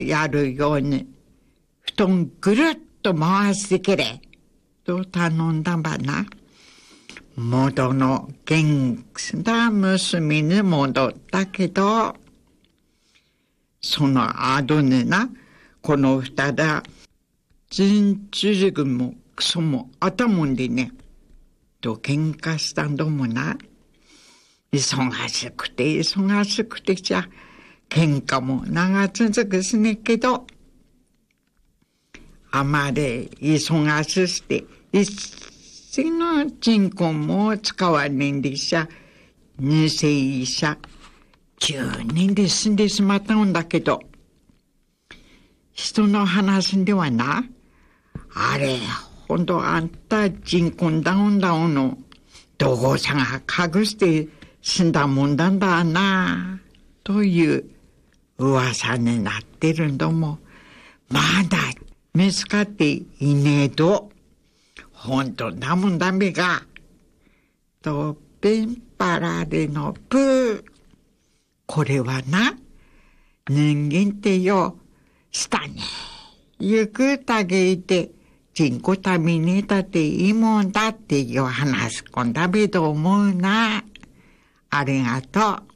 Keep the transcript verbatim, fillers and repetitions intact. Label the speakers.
Speaker 1: やるように、布団ぐるっと回してくれ、と頼んだばな。元の元気な娘に戻ったけど、その後にな、この二人、人中力もクソも頭んでね、と喧嘩したんだもんな。忙しくて忙しくてじゃ、喧嘩も長続くしねえけど、あまり忙しして、一の人口も使わねえんでしゃ、二世医者、じゅうにんで死んでしまったんだけど、人の話ではな、あれ、ほんとあんた人口ダウンダウンの、どこさが隠して死んだもんなんだな、という噂になってるんだもん。まだ見つかっていねえと、ほんとだもんだめが、と、ペンパラレのプー。これはな、人間ってよ、下に、ゆくたげいて、人口ためにたっていいもんだっていう話し込んだべと思うな。ありがとう。